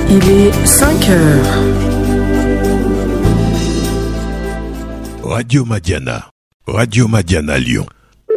Il est 5 heures. Radio Madiana Lyon.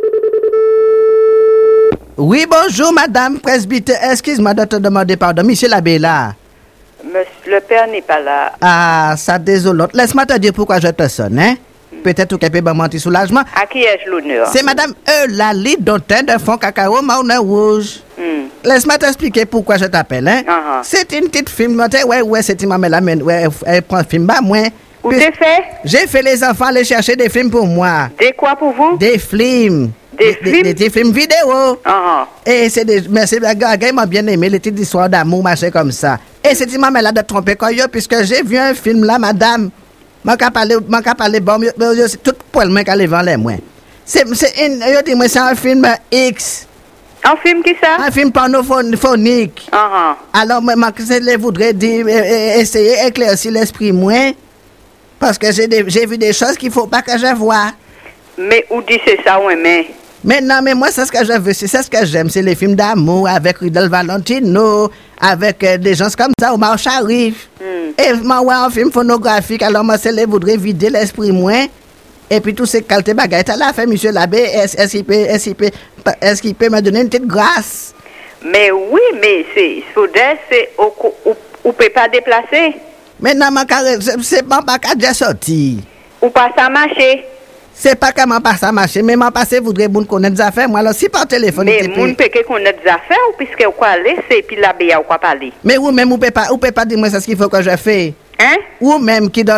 Oui, bonjour, madame presbytère. Excuse-moi de te demander pardon. Monsieur l'abbé là. Monsieur le père n'est pas là. Ah, ça désolante. Laisse-moi te dire pourquoi je te sonne, hein. Peut-être que tu peux me mentir soulagement. À qui ai-je l'honneur? C'est madame Eulalie Dantin de Fond Cacao Marne Rouge. Laisse-moi t'expliquer pourquoi je t'appelle, hein. C'est une petite film. Ouais, c'est une maman là, ouais, elle prend un film bas, moi. Où t'es fait? J'ai fait les enfants aller chercher des films pour moi. Des quoi pour vous? Des films. Des films vidéo. Et c'est des. Mais c'est gars m'a bien aimé les petites histoires d'amour, machin comme ça. Et c'est une maman là de tromper quoi, puisque j'ai vu un film là, madame. M'en parler bon, c'est tout poil moins qu'à devant les moins. C'est un film X. Un film qui ça? Un film pornophonique. Alors moi je voudrais dire essayer d'éclaircir l'esprit moins parce que j'ai vu des choses qu'il faut pas que je vois. Mais où dit c'est ça ouais mais non, mais moi c'est ce que je veux, c'est ce que j'aime, c'est les films d'amour avec Rudolph Valentino, avec des gens comme ça, Omar Sharif. Et moi ouais un film phonographique, alors moi je voudrais vider l'esprit moins. Et puis tous ces qualités bagailles là fait monsieur l'abbé, est-ce qu'il peut me donner une petite grâce? Mais oui, mais c'est ou peut pas déplacer. Mais non, c'est pas qu'à déjà sorti. Ou pas ça marcher. C'est pas comment pas ça marcher, mais moi passé voudrais moun connaître des affaires, moi alors si par téléphone. Mais moun peut connaître des affaires ou puisque ou quoi laisser puis l'abbé ou quoi parler. Mais ou même ou peut pas dire moi c'est ce qu'il faut que je fais. Hein? Ou même qui dans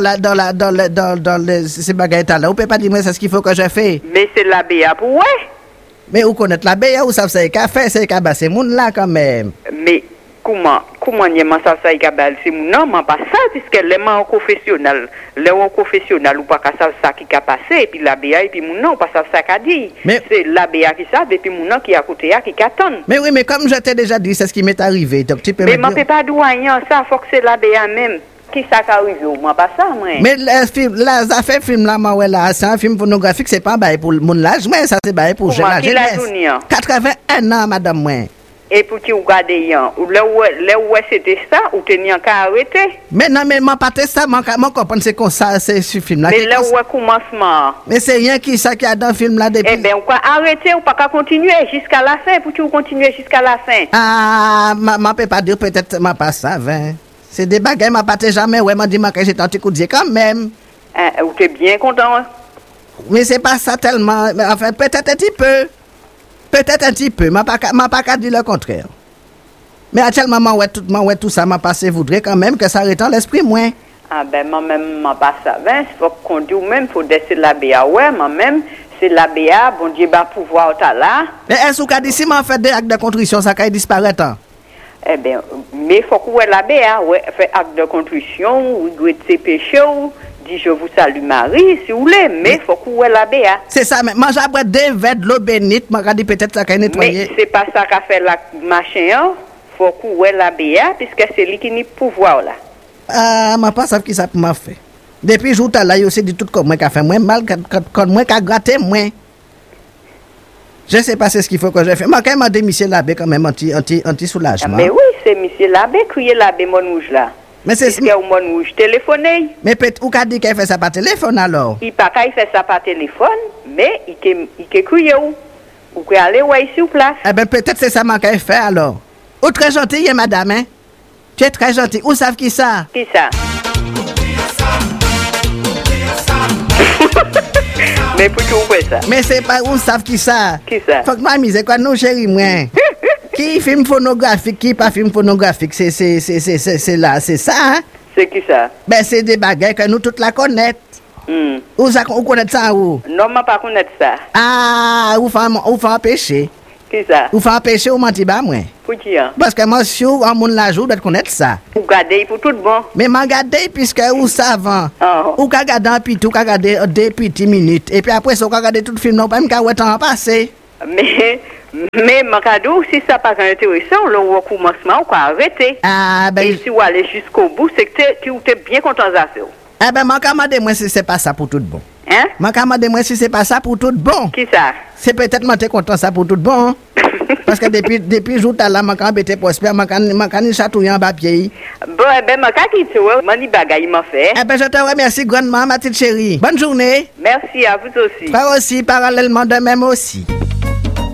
ces bagailles là, ou peut pas dire moi c'est ce qu'il faut que je fais. Mais c'est l'abbé pour ouais. Mais ou connaître l'abbé ou ça c'est qu'à faire, c'est qu'à basser moun là quand même. Mais comment n'y ça ça ikabal c'est non mais pas ça puisque les mains professionnels ou pas ça qui a passé et puis l'abbé et puis mon non pas ça qu'a dit c'est l'abbé qui ça depuis mon non qui a côté qui attend. Mais oui mais comme je t'ai déjà dit c'est ce qui m'est arrivé donc tu peux mais moi peut pas douanier ça faut que c'est l'abbé même qui ça qui arrive moi pas ça moi. Mais les affaires film là moi là c'est un film pornographique c'est pas bail pour mon âge mais ça c'est bail pour jeune jeunesse. 81 ans madame moi. Et pour tu regarder yan ou là où c'était ça ou tenir qu'à arrêter. Mais non mais moi pas ça moi comprendre c'est comme ça c'est ce film là. Mais là où commencement. Mais c'est rien qui ça qui a dans film là depuis. Eh ben on quoi arrêter ou pas qu'à continuer jusqu'à la fin pour tu continuer jusqu'à la fin. Ah m'a peut pas dire peut-être m'a pas ça hein. C'est des bagages m'a pas jamais ouais m'a dit que j'ai tenté coup de dire quand même. Ou t'es bien content. Mais c'est pas ça tellement enfin peut-être un petit peu. Peut-être un petit peu, m'a pas qu'à dire le contraire. Mais actuellement, ouais tout ça m'a passé voudrait quand même que ça retend l'esprit moins. Ah ben moi même m'a pas ça. Ben faut qu'on dit ou même faut laisser l'abbé ouais moi même c'est l'abbé bon Dieu va pouvoir ta là. Mais est-ce que d'ici m'a fait des actes de contrition ça qui disparaître? Eh ben mais faut que l'abbé ouais fait acte de contrition ou doit ses péchés dit je vous salue Marie si vous voulez mais faut que l'abbé c'est ça mais moi j'apprends des verres de l'eau bénite m'a dit peut-être ça qui nettoyer mais c'est pas ça qu'a fait la machin faut que l'abbé puisque c'est lui qui n'a pouvoir là ah m'a pas savent qui ça m'a fait depuis jour là il aussi dit tout comme moi qu'a fait moins mal quand moi qu'a gratté moins je sais pas c'est ce qu'il faut que je fais moi quand même dit monsieur l'abbé quand même anti soulagement mais oui c'est monsieur l'abbé crier l'abbé mon rouge là. Mais c'est ce que au monde où je téléphoner. Mais peut-être ou qu'a dit qu'elle fait ça par téléphone alors. Il pas qu'il fait ça par téléphone, mais il crier ou que aller ouais sur place. Eh ben peut-être c'est ça qu'elle fait alors. Ou très gentil madame hein. Tu es très gentil. Où savent qui ça? Qui ça? Mais pour tout ça. Mais c'est pas où savent qui ça? Qui ça? Faut que ma mise quoi nous chérie moi. Qui film phonographique, qui pas film phonographique, c'est là, c'est ça hein? C'est qui ça? Ben c'est des bagages que nous toutes la connaître. Où connaît ça où? Non, moi pas connaître ça. Ah, où fait un péché. Qui ça? Où fait un péché ou menti ba moi? Pour qui hein? Parce que moi si on moun la jour doit connaître ça. Ou garder pour tout bon. Mais m'a garder puisque ou savant. Ou ka garder un petit ou ka garder 2 petites minutes et puis après ça ka garder tout film non pas même ka ouais temps passé. Mais Macadou, si ça pas intéressant, le recommencement, on peut arrêter. Ah, ben. Et si vous allez jusqu'au bout, c'est que tu es bien content de ça. Eh ben, moi, si c'est pas ça pour tout bon. Hein? Moi, si c'est pas ça pour tout bon. Qui ça? C'est peut-être moi, t'es content ça pour tout bon. Parce que depuis jour là, man kan bete prospère, man kan chatouiller en papier. Bon, man ka quitte mani bagay m'a fait. Eh ben, je te remercie grandement, ma petite chérie. Bonne journée. Merci à vous aussi. Toi aussi, parallèlement de même aussi.